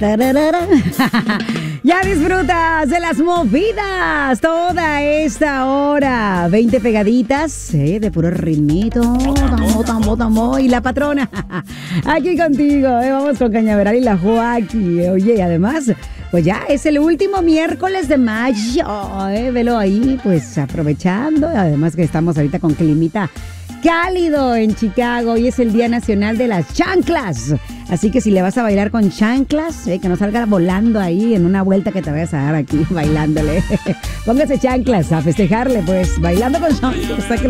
Tararara. Ya disfrutas de las movidas toda esta hora. 20 pegaditas, de puro ritmito. Tamo. Y la patrona, aquí contigo. Vamos con Cañaveral y la Joaquí. Oye, y además, pues ya es el último miércoles de mayo. Velo ahí, pues aprovechando. Además que estamos ahorita con climita cálido en Chicago. Hoy es el Día Nacional de las Chanclas. Así que si le vas a bailar con chanclas, que no salga volando ahí en una vuelta que te vayas a dar aquí bailándole. Póngase chanclas a festejarle, pues, bailando con chanclas.